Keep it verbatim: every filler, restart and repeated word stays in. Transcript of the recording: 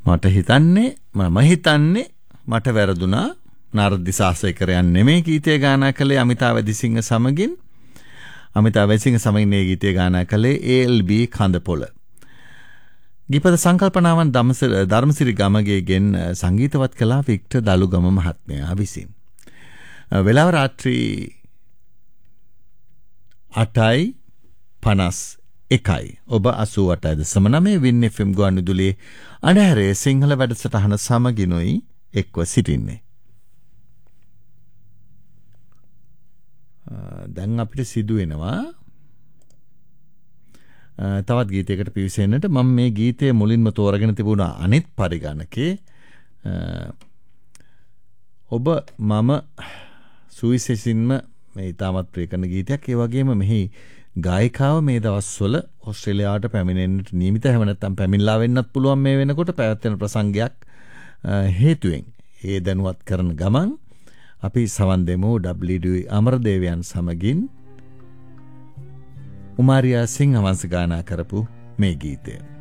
මට හිතන්නේ මම හිතන්නේ මට වැරදුනා. නාරද දිසාසේකරයන් නෙමේ ගීතය ගායනා කළේ අමිතාව දිසිංහ සමගින්. අමිතාව දිසිංහ සමගින් මේ ගීතය ගායනා කළේ ඒ එල් බී කඳපොළ. ගීපද සංකල්පනාවන් ධර්මසිරි ගමගේගෙන් සංගීතවත් කළා වික්ටර් දලුගම මහත්මයා විසින්. වෙලාව රාත්‍රී අටයි පනස් එකයි. ඔබ අසූ අටයි දශම නවය වින් එෆ් එම් ගුවන්විදුලියේ අඳුරේ සිංහල වැඩසටහන සමගිනුයි එක්ව සිටින්නේ. දැන් අපිට සිදු වෙනවා තවත් ගීතයකට පිවිසෙන්නට. මම මේ ගීතයේ මුලින්ම තෝරගෙන තිබුණා අනිත් පරිගණකේ ඔබ මම සුවිශේෂින්ම මේ ඉතාමත් ප්‍රිය කරන ගීතයක්. ඒ වගේම මෙහි ගායිකාව මේ දවස්වල ඕස්ට්‍රේලියාවට පැමිණෙන්නට නියමිත. එහෙම නැත්නම් පැමිණලා වෙන්නත් පුළුවන් මේ වෙනකොට පැවැත්වෙන ප්‍රසංගයක් හේතුවෙන්. ඒ දැනුවත් කරන ගමන් අපි සවන් දෙමු ඩබ්ලිව්.ඩී. අමරදේවයන් සමගින් උමාරියා සිංහවංශ ගායනා කරපු මේ ගීතය.